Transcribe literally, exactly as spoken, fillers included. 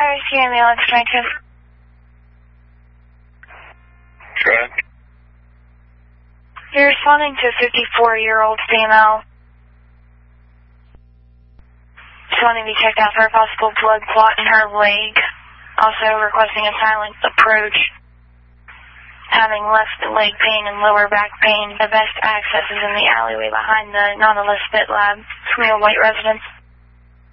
R C ambulance twenty-two. Good. You're responding to a fifty-four-year-old female. She's wanting to be checked out for a possible blood clot in her leg. Also requesting a silent approach. Having left leg pain and lower back pain, the best access is in the alleyway behind the Nautilus Fit Lab. It's near White Residence.